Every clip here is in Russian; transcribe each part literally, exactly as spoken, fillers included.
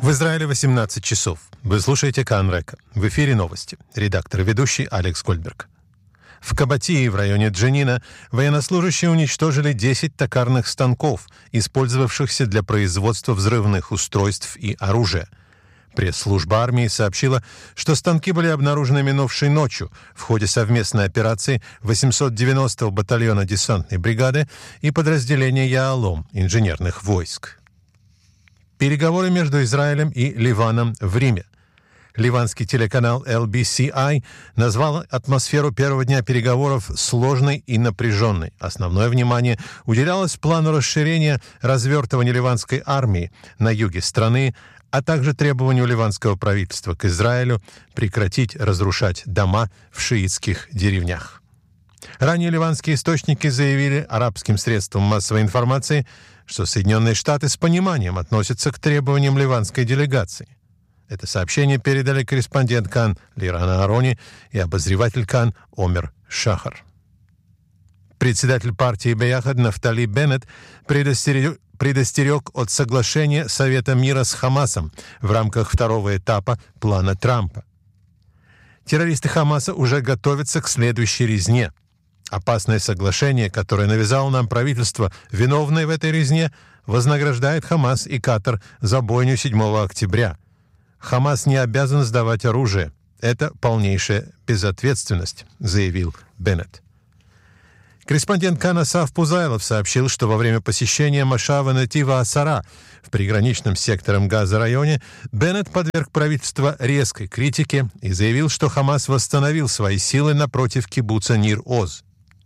В Израиле восемнадцать часов. Вы слушаете Кан Река. В эфире новости. Редактор и ведущий Алекс Гольдберг. В Кабатии, в районе Дженина, военнослужащие уничтожили десять токарных станков, использовавшихся для производства взрывных устройств и оружия. Пресс-служба армии сообщила, что станки были обнаружены минувшей ночью в ходе совместной операции восемьсот девяностого батальона десантной бригады и подразделения Яалом инженерных войск. Переговоры между Израилем и Ливаном в Риме. Ливанский телеканал эл би си ай назвал атмосферу первого дня переговоров сложной и напряженной. Основное внимание уделялось плану расширения развертывания ливанской армии на юге страны, а также требованию ливанского правительства к Израилю прекратить разрушать дома в шиитских деревнях. Ранее ливанские источники заявили арабским средствам массовой информации, что Соединенные Штаты с пониманием относятся к требованиям ливанской делегации. Это сообщение передали корреспондент Кан Лиран Аарони и обозреватель Кан Омер Шахар. Председатель партии Беяхад Нафтали Беннет предостерег, предостерег от соглашения Совета мира с Хамасом в рамках второго этапа плана Трампа. Террористы Хамаса уже готовятся к следующей резне. Опасное соглашение, которое навязало нам правительство, виновное в этой резне, вознаграждает Хамас и Катар за бойню седьмого октября. Хамас не обязан сдавать оружие. Это полнейшая безответственность, заявил Беннет. Корреспондент Кан Асаф Пузайлов сообщил, что во время посещения Машава Натива Асара в приграничном сектором Газа-районе Беннет подверг правительство резкой критике и заявил, что Хамас восстановил свои силы напротив кибуца Нир-Оз.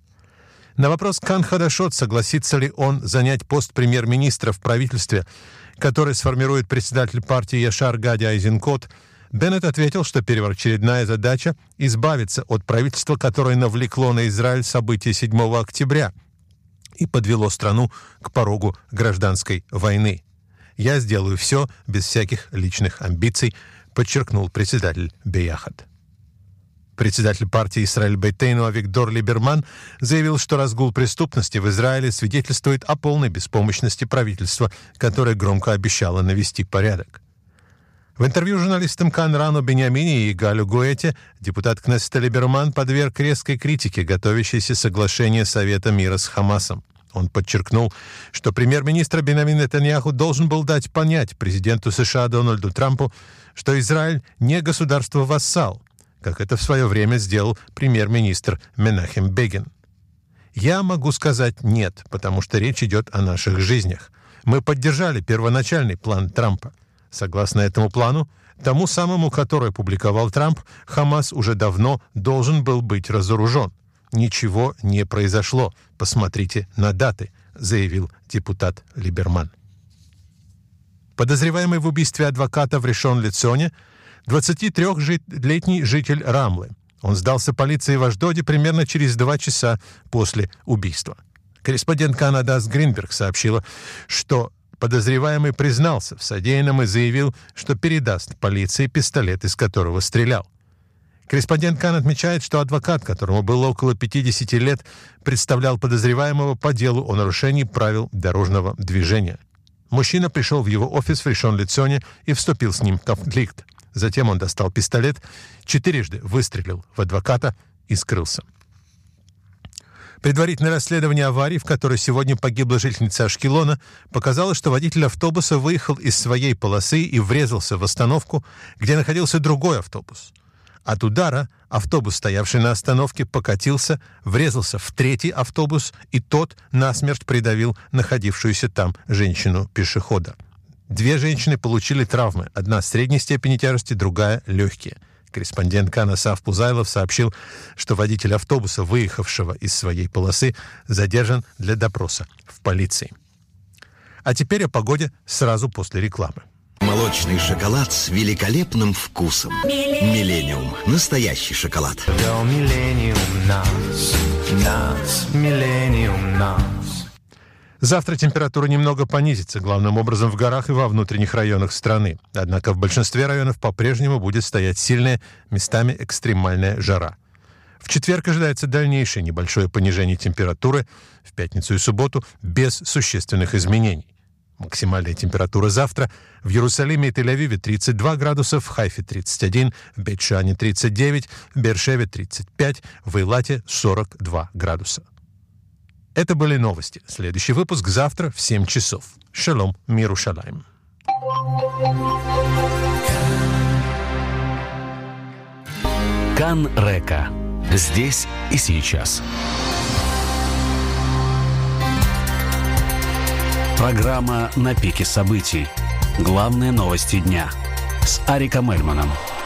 На вопрос Кан Хадашот, согласится ли он занять пост премьер-министра в правительстве, который сформирует председатель партии Яшар Гади Айзенкот, Беннет ответил, что первоочередная задача — избавиться от правительства, которое навлекло на Израиль события седьмого октября и подвело страну к порогу гражданской войны. «Я сделаю все без всяких личных амбиций», подчеркнул председатель Беяхад. Председатель партии Исраэль Бейтейну Авигдор Либерман заявил, что разгул преступности в Израиле свидетельствует о полной беспомощности правительства, которое громко обещало навести порядок. В интервью журналистам Кан Рану Беньямини и Галю Гуэте депутат Кнессета Либерман подверг резкой критике готовящееся соглашение Совета мира с Хамасом. Он подчеркнул, что премьер-министр Беньямин Нетаньяху должен был дать понять президенту США Дональду Трампу, что Израиль не государство-вассал, как это в свое время сделал премьер-министр Менахем Бегин. «Я могу сказать нет, потому что речь идет о наших жизнях. Мы поддержали первоначальный план Трампа. Согласно этому плану, тому самому, который публиковал Трамп, Хамас уже давно должен был быть разоружен. Ничего не произошло. Посмотрите на даты», заявил депутат Либерман. Подозреваемый в убийстве адвоката в Ришон-Ле-Ционе двадцатитрёхлетний житель Рамлы. Он сдался полиции в Ашдоде примерно через два часа после убийства. Корреспондент Кан Адас Гринберг сообщила, что подозреваемый признался в содеянном и заявил, что передаст полиции пистолет, из которого стрелял. Корреспондент Кан отмечает, что адвокат, которому было около пятидесяти лет, представлял подозреваемого по делу о нарушении правил дорожного движения. Мужчина пришел в его офис в Ришон-Ле-Ционе и вступил с ним в конфликт. Затем он достал пистолет, четырежды выстрелил в адвоката и скрылся. Предварительное расследование аварии, в которой сегодня погибла жительница Ашкелона, показало, что водитель автобуса выехал из своей полосы и врезался в остановку, где находился другой автобус. От удара автобус, стоявший на остановке, покатился, врезался в третий автобус, и тот насмерть придавил находившуюся там женщину-пешехода. Две женщины получили травмы, одна средней степени тяжести, другая легкие. Корреспондент Кан Асаф Пузайлов сообщил, что водитель автобуса, выехавшего из своей полосы, задержан для допроса в полиции. А теперь о погоде сразу после рекламы. Молочный шоколад с великолепным вкусом. Миллениум. Настоящий шоколад. Миллениум нас, нас, Миллениум нас. Завтра температура немного понизится, главным образом в горах и во внутренних районах страны. Однако в большинстве районов по-прежнему будет стоять сильная, местами экстремальная жара. В четверг ожидается дальнейшее небольшое понижение температуры, в пятницу и субботу без существенных изменений. Максимальная температура завтра в Иерусалиме и Тель-Авиве тридцать два градуса, в Хайфе тридцать один, в Бейт-Шане тридцать девять, в Беэр-Шеве тридцать пять, в Эйлате сорок два градуса. Это были новости. Следующий выпуск завтра в семь часов. Шалом, Мирушалаим. Кан Река. Здесь и сейчас. Программа «На пике событий». Главные новости дня. С Ариком Эльманом.